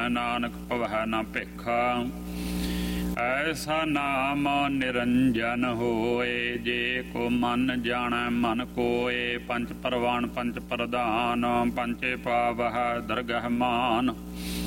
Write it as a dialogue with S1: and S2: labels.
S1: ਨਾਨਕ ਭਵੈ ਨ ਭਿਖਾ। ਐਸਾ ਨਾਮ ਨਿਰੰਜਨ ਹੋਏ, ਜੇ ਕੋ ਮਨ ਜਾਣੈ ਮਨ ਕੋਏ। ਪੰਚ ਪਰਵਾਨ ਪੰਚ ਪ੍ਰਧਾਨ, ਪੰਚੇ ਪਾਵਹਿ ਦਰਗਹਿ ਮਾਨ।